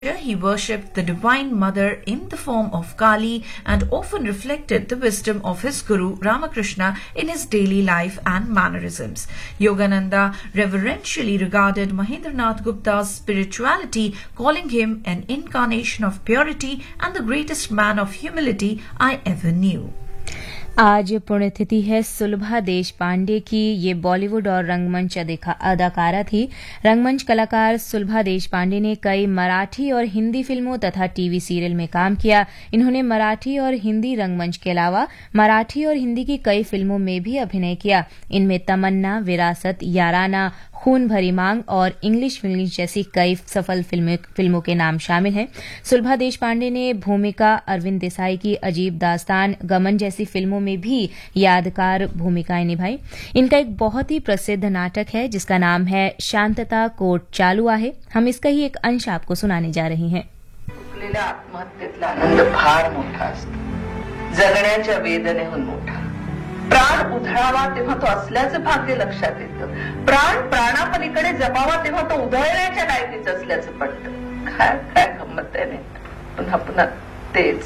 he worshipped the Divine Mother in the form of Kali and often reflected the wisdom of his Guru Ramakrishna in his daily life and mannerisms. Yogananda reverentially regarded Mahendranath Gupta's spirituality, calling him an incarnation of purity and the greatest man of humility I ever knew. आज पुण्यतिथि है सुलभा देशपांडे की। ये बॉलीवुड और रंगमंच अदाकारा थी। रंगमंच कलाकार सुलभा देशपांडे ने कई मराठी और हिंदी फिल्मों तथा टीवी सीरियल में काम किया। इन्होंने मराठी और हिंदी रंगमंच के अलावा मराठी और हिंदी की कई फिल्मों में भी अभिनय किया। इनमें तमन्ना, विरासत, याराना, खून भरी मांग और इंग्लिश फिल्म जैसी कई सफल फिल्मों के नाम शामिल हैं। सुलभा देशपांडे ने भूमिका अरविंद देसाई की अजीब दास्तान, गमन जैसी फिल्मों में भी यादगार भूमिकाएं निभाई। इनका एक बहुत ही प्रसिद्ध नाटक है जिसका नाम है शांतता कोर्ट चालू आहे। हम इसका ही एक अंश आपको सुनाने जा रहे हैं। आत्महत्येतला आनंद फार मोठा असतो, जगण्याच्या वेदनेहून मोठा। प्राण उधळावा तेव्हा तो असल्याचं भाग्य लक्षात येतं, प्राण प्राणापलीकडे जपावा तेव्हा तो उधळण्याच्या लायकीचं असल्याचं पडतं। काय काय गंमत आहे नाही, पुन्हा पुन्हा तेच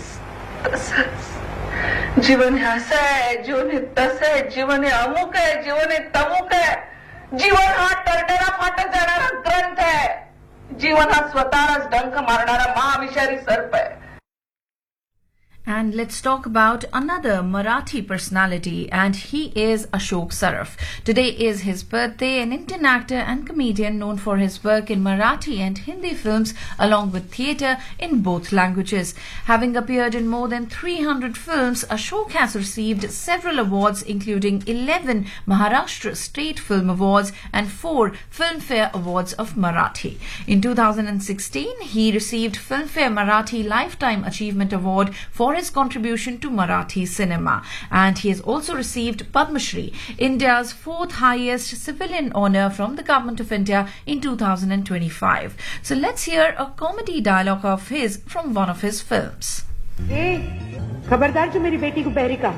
तसंच। जीवन हे असं आहे, जीवन हे तसं आहे, जीवन हे अमुक आहे, जीवन हे तमुक आहे। जीवन हा टरटरा फाटत जाणारा ग्रंथ आहे, जीवन हा स्वतःलाच डंक मारणारा महाविषारी सर्प आहे। And let's talk about another Marathi personality, and he is Ashok Saraf. Today is his birthday, an Indian actor and comedian known for his work in Marathi and Hindi films along with theatre in both languages. Having appeared in more than 300 films, Ashok has received several awards including 11 Maharashtra State Film Awards and 4 Filmfare Awards of Marathi. In 2016, he received Filmfare Marathi Lifetime Achievement Award for his contribution to Marathi cinema, and he has also received Padma Shri, India's 4th highest civilian honour from the Government of India in 2025. So let's hear a comedy dialogue of his from one of his films. खबरदार जो मेरी बेटी को बहरी का।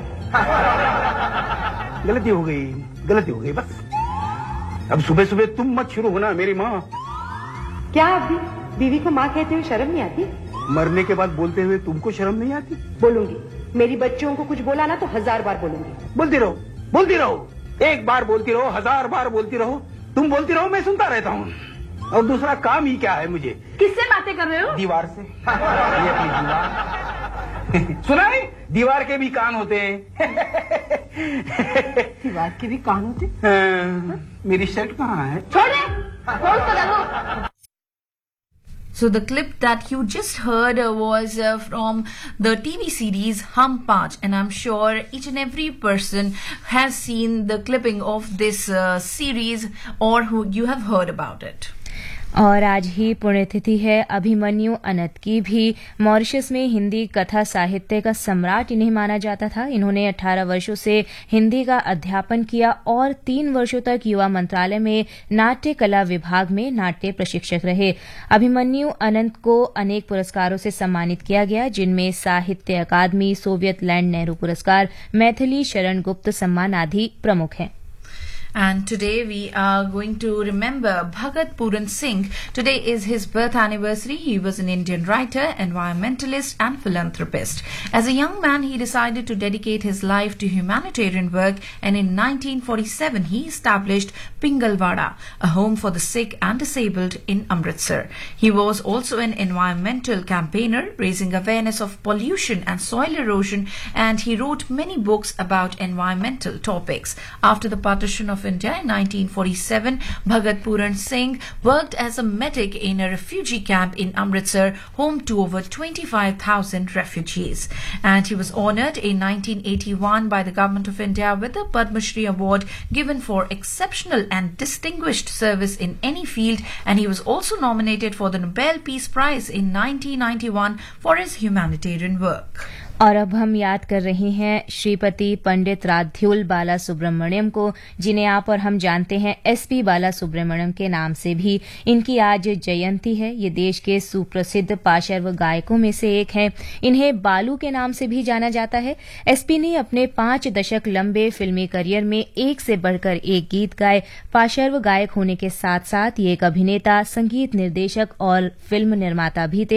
गलती हो गई बस। अब सुबह सुबह तुम मत शुरू होना मेरी माँ। क्या अभी बीवी को माँ कहते हुए शर्म नहीं आती? मरने के बाद बोलते हुए तुमको शर्म नहीं आती? बोलूंगी। मेरी बच्चों को कुछ बोला ना तो 1000 बार बोलूंगी। बोलती रहो। एक बार बोलती रहो, 1000 बार बोलती रहो। तुम बोलती रहो, मैं सुनता रहता हूँ। और दूसरा काम ही क्या है मुझे? किससे बातें कर रहे हो? दीवार से। ये अपनी दीवार। सुना है? दीवार के भी कान होते हैं। दीवार के भी कान होते? मेरी शर्ट कहाँ है? छोड़े। कौन सा डालो? So the clip that you just heard was from the TV series Hum Panch, and I'm sure each and every person has seen the clipping of this series or who you have heard about it. और आज ही पुण्यतिथि है अभिमन्यु अनंत की भी। Mauritius में हिंदी कथा साहित्य का सम्राट इन्हें माना जाता था। इन्होंने 18 वर्षों से हिंदी का अध्यापन किया और 3 वर्षों तक युवा मंत्रालय में नाट्य कला विभाग में नाट्य प्रशिक्षक रहे। अभिमन्यु अनंत को अनेक पुरस्कारों से सम्मानित किया गया, जिनमें साहित्य अकादमी, सोवियत लैंड नेहरू पुरस्कार, मैथिली शरण गुप्त सम्मान आदि प्रमुख हैं। And today we are going to remember Bhagat Puran Singh. Today is his birth anniversary. He was an Indian writer, environmentalist and philanthropist. As a young man, he decided to dedicate his life to humanitarian work, and in 1947 he established Pingalwada, a home for the sick and disabled in Amritsar. He was also an environmental campaigner, raising awareness of pollution and soil erosion, and he wrote many books about environmental topics. After the partition of India in 1947, Bhagat Puran Singh worked as a medic in a refugee camp in Amritsar, home to over 25,000 refugees. And he was honoured in 1981 by the Government of India with the Padma Shri Award given for exceptional and distinguished service in any field, and he was also nominated for the Nobel Peace Prize in 1991 for his humanitarian work. और अब हम याद कर रहे हैं श्रीपति पंडित राध्युल बाला सुब्रमण्यम को, जिन्हें आप और हम जानते हैं एसपी बाला सुब्रमण्यम के नाम से भी। इनकी आज जयंती है। ये देश के सुप्रसिद्ध पार्श्व गायकों में से एक हैं। इन्हें बालू के नाम से भी जाना जाता है। एसपी ने अपने 5 दशक लंबे फिल्मी करियर में एक से बढ़कर एक गीत गाए। पार्श्व गायक होने के साथ साथ ये एक अभिनेता, संगीत निर्देशक और फिल्म निर्माता भी थे।